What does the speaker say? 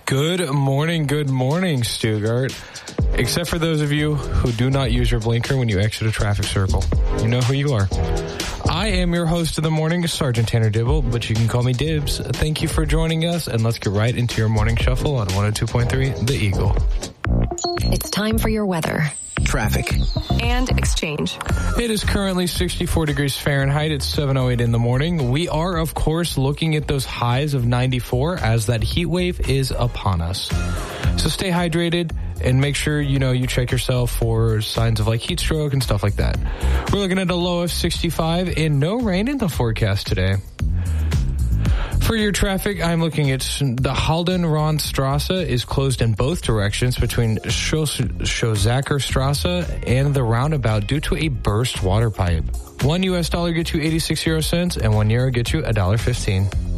Good morning, Stuttgart. Except for those of you who do not use your blinker when you exit a traffic circle. You know who you are. I am your host of the morning, Sergeant Tanner Dibble, but you can call me Dibs. Thank you for joining us, and let's get right into your morning shuffle on 102.3 The Eagle. It's time for your weather, traffic, and exchange. It is currently 64 degrees Fahrenheit. It's 7:08 in the morning. We are, of course, looking at those highs of 94 as that heat wave is upon us. So stay hydrated and make sure, you check yourself for signs of like heat stroke and stuff like that. We're looking at a low of 65 and no rain in the forecast today. For your traffic, I'm looking at the Haldenrandstrasse is closed in both directions between Schozacker and the roundabout due to a burst water pipe. $1 gets you 86 euro cents and €1 gets you $1.15.